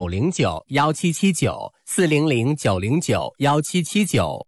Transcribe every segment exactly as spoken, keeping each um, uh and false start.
零九幺七七九四零零九零九幺七七九。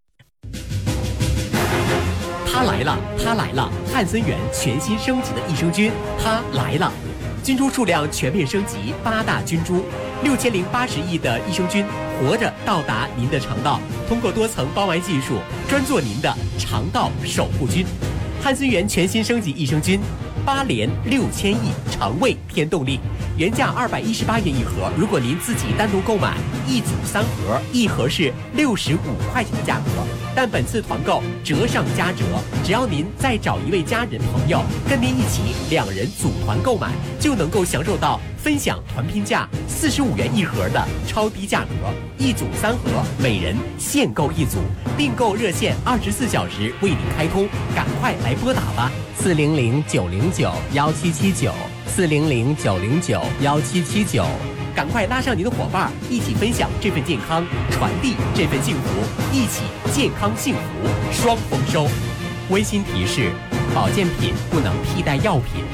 它来了，它来了！汉森源全新升级的益生菌，它来了！菌株数量全面升级，八大菌株，六千零八十亿的益生菌，活着到达您的肠道，通过多层包埋技术，专做您的肠道守护菌。汉森源全新升级益生菌，八连六千亿肠胃天动力，原价二百一十八元一盒，如果您自己单独购买，一组三盒，一盒是六十五块钱的价格。但本次团购折上加折，只要您再找一位家人朋友跟您一起，两人组团购买，就能够享受到分享团拼价四十五元一盒的超低价格，一组三盒，每人限购一组，订购热线二十四小时为您开通，赶快来拨打吧，四零零九零九幺七七九，四零零九零九幺七七九。赶快拉上您的伙伴，一起分享这份健康，传递这份幸福，一起健康幸福双丰收。温馨提示：保健品不能替代药品。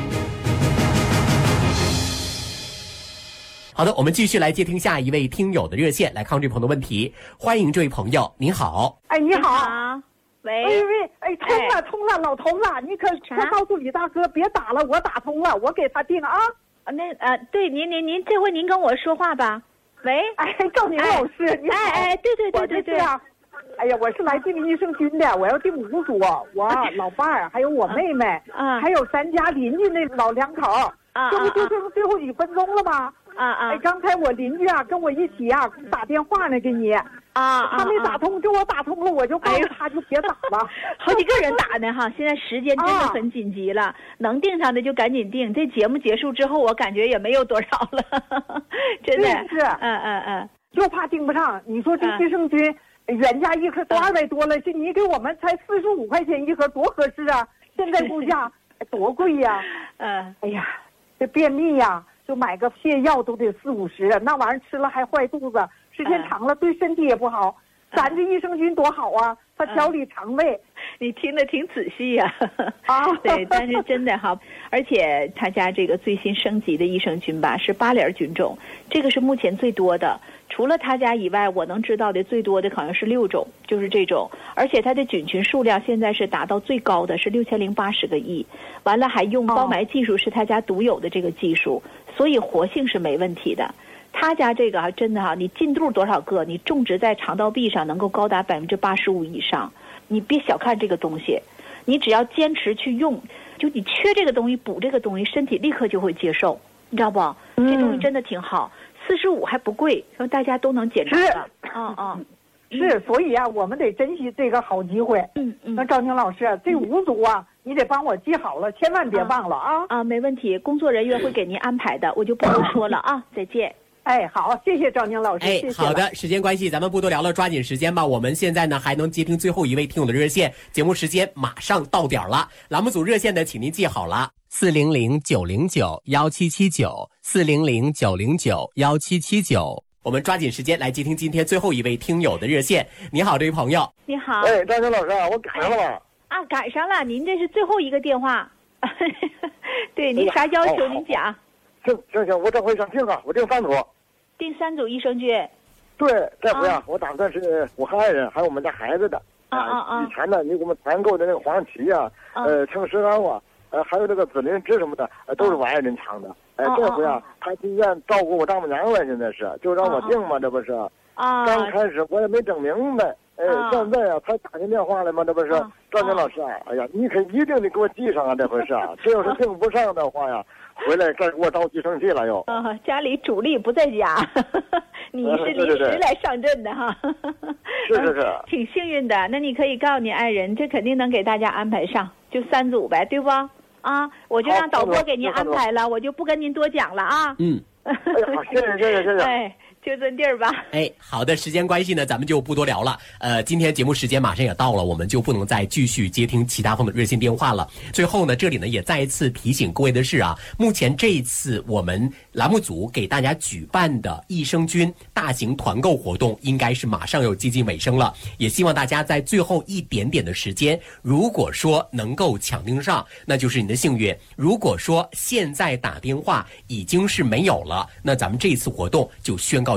好的，我们继续来接听下一位听友的热线，来看这朋友的问题。欢迎这位朋友，您好。 哎，你好。 喂。 喂喂，哎，通了通了，老头子，你可可告诉李大哥别打了，我打通了，我给他订啊。 那呃，对，您您您，这回您跟我说话吧。喂， 哎，赵宁老师，你好。 哎哎，对对对对对。 啊，哎呀，我是来订益生菌的，我要订五组，我老伴儿还有我妹妹， 啊， 还有咱家邻居那老两口， 啊， 这不就剩最后几分钟了吗？ 啊啊！ 哎，刚才我邻居啊跟我一起啊打电话呢，给你啊， 他没打通，就我打通了，我就告诉他就别打了。 好几个人打呢哈，现在时间真的很紧急了，能订上的就赶紧订。这节目结束之后，我感觉也没有多少了，真的是， 嗯嗯嗯， 就怕订不上。你说这益生菌原价一盒都二百多了，这你给我们才四十五块钱一盒，多合适啊！现在物价多贵呀！ 嗯， 哎呀，这便秘呀。就买个泻药都得四五十，那玩意儿吃了还坏肚子，时间长了对身体也不好。咱这益生菌多好啊，它调理肠胃。 你听得挺仔细呀、 啊。 啊，对，但是真的哈，而且他家这个最新升级的益生菌吧是八联菌种，这个是目前最多的。除了他家以外，我能知道的最多的好像是六种，就是这种，而且它的菌群数量现在是达到最高的，是六千零八十个亿。完了还用包埋技术，是他家独有的这个技术，所以活性是没问题的。他家这个啊，真的哈、啊，你进肚多少个，你种植在肠道壁上能够高达百分之八十五以上。你别小看这个东西，你只要坚持去用，就你缺这个东西补这个东西，身体立刻就会接受，你知道不？这东西真的挺好。四十五还不贵，说大家都能检查的。嗯嗯， 是，所以啊，我们得珍惜这个好机会。 嗯嗯。 那赵宁老师，这五组啊，你得帮我记好了，千万别忘了啊。 啊，没问题，工作人员会给您安排的，我就不多说了啊。再见。 哎，好，谢谢赵宁老师。 哎， 谢谢好的，时间关系，咱们不多聊了，抓紧时间吧。我们现在呢还能接听最后一位听友的热线，节目时间马上到点了。栏目组热线呢，请您记好了。四零零九零九幺七七九，四零零九零九幺七七九。我们抓紧时间来接听今天最后一位听友的热线。你好，这位朋友。 你好。 哎，张明老师，我赶上了吗？ 啊，赶上了，您这是最后一个电话。对，您啥要求您讲。 行行行，我这回想订啊，我订三组。 订三组益生菌。 对，这回啊，啊我打算是我和爱人还有我们家孩子的。 啊啊啊！ 以前呢，你给我们团购的那个黄芪啊， 啊呃，青石膏啊。呃，还有这个紫灵芝什么的，呃，都是我爱人抢的。哎、呃，这回啊，他自愿照顾我丈母娘了，现在是就让我订嘛，这不是？ 啊。 刚开始我也没整明白，哎，现在啊，他打进电话来嘛，这不是？赵宁老师啊，哎呀，你可一定得给我记上啊，这回是啊，这要是订不上的话呀，回来该给我着急生气了又。 啊，家里主力不在家，你是临时来上阵的哈。 是是是。 挺幸运的，那你可以告诉你爱人，这肯定能给大家安排上，就三组呗，对不？啊，我就让导播给您安排了，我就不跟您多讲了啊。 嗯， 哎呀，谢谢谢谢谢谢。 哎，就这地儿吧。 哎，好的，时间关系呢，咱们就不多聊了。呃，今天节目时间马上也到了，我们就不能再继续接听其他方的热线电话了。最后呢，这里呢也再一次提醒各位的是啊，目前这一次我们栏目组给大家举办的益生菌大型团购活动，应该是马上要接近尾声了。也希望大家在最后一点点的时间，如果说能够抢订上，那就是你的幸运；如果说现在打电话已经是没有了，那咱们这次活动就宣告